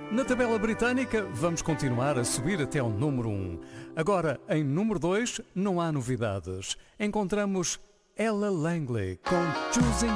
Na tabela britânica, vamos continuar a subir até ao número 1. Agora, em número 2, não há novidades. Encontramos Ella Langley com Choosing